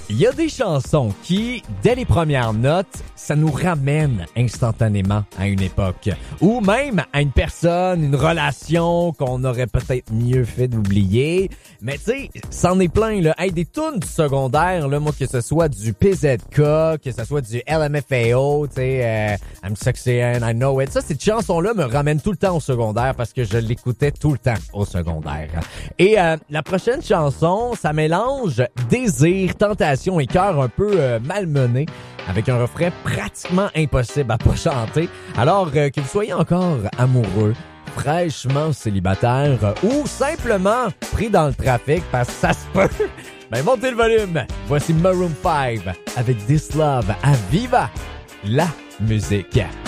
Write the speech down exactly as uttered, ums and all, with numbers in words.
Il y a des chansons qui, dès les premières notes, ça nous ramène instantanément à une époque. Ou même à une personne, une relation qu'on aurait peut-être mieux fait d'oublier. Mais tu sais, c'en est plein, là. Hey, des tunes du secondaire, là, moi, que ce soit du P Z K, que ce soit du L M F A O, tu sais, euh, I'm sexy and I know it. Ça, ces chansons-là me ramènent tout le temps au secondaire parce que je l'écoutais tout le temps au secondaire. Et euh, la prochaine chanson, ça mélange désir, tentation et cœur un peu euh, malmené, avec un refrain pratiquement impossible à pas chanter. Alors euh, que vous soyez encore amoureux, fraîchement célibataire euh, ou simplement pris dans le trafic parce que ça se peut, ben montez le volume. Voici Maroon five avec This Love à Viva la musique.